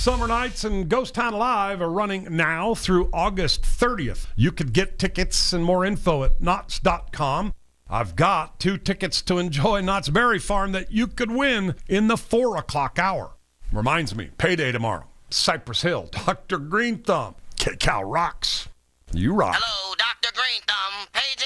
Summer Nights and Ghost Town Live are running now through August 30th. You could get tickets and more info at Knott's.com. I've got 2 tickets to enjoy Knott's Berry Farm that you could win in the 4 o'clock hour. Reminds me, payday tomorrow. Cypress Hill, Dr. Green Thumb. K-Cal rocks. You rock. Hello, Dr. Green Thumb. Page